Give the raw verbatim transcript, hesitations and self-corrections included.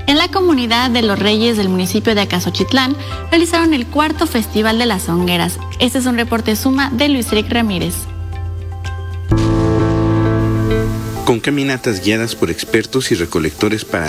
En la comunidad de Los Reyes del municipio de Acasochitlán realizaron el cuarto Festival de las Hongueras. Este es un reporte suma de Luis Rick Ramírez. Con caminatas guiadas por expertos y recolectores para